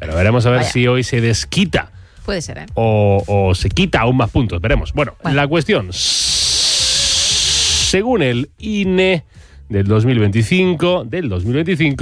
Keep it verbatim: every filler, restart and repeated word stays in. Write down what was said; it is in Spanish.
Pero veremos a ver Vaya. si hoy se desquita. Puede ser, ¿eh? O, o se quita aún más puntos. Veremos. Bueno, Bueno. la cuestión. Según el I N E del dos mil veinticinco, del dos mil veinticinco,